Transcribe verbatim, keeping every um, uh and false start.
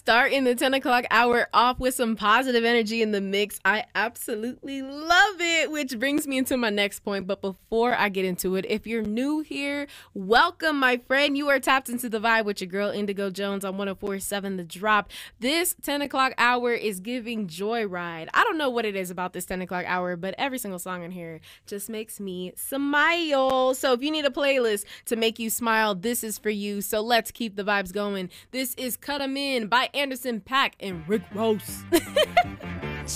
Starting the ten o'clock hour off with some positive energy in the mix. I absolutely love it, which brings me into my next point. But before I get into it, if you're new here, welcome, my friend. You are tapped into the vibe with your girl, Indigo Jones, on one oh four point seven The Drop. This ten o'clock hour is giving joyride. I don't know what it is about this ten o'clock hour, but every single song in here just makes me smile. So if you need a playlist to make you smile, this is for you. So let's keep the vibes going. This is Cut 'Em In by Anderson .Paak and Rick Ross.